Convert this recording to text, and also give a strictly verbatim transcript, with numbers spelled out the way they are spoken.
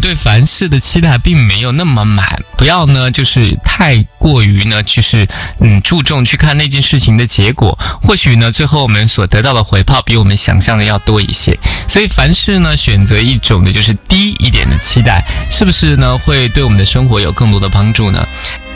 对凡事的期待并没有那么满，不要呢就是太过于呢就是嗯注重去看那件事情的结果，或许呢最后我们所得到的回报比我们想象的要多一些。所以凡事呢选择一种的就是低一点的期待，是不是呢会对我们的生活有更多的帮助呢？